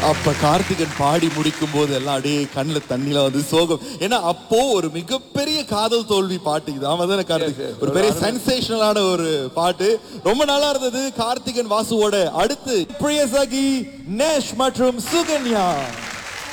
அப்ப கார்த்திகன் பாடி முடிக்கும் போது எல்லாம் அப்படியே கண்ணுல தண்ணில வந்து சோகம். ஏன்னா அப்போ ஒரு மிகப்பெரிய காதல் தோல்வி பாட்டு இது. ஆமா தானே கார்த்திக்? ஒரு பெரிய சென்சேஷனலான ஒரு பாட்டு. ரொம்ப நல்லா இருந்தது. கார்த்திகன் வாசுவோட அடுத்து பிரியசகி, நேஷ் மற்றும் சுகன்யா.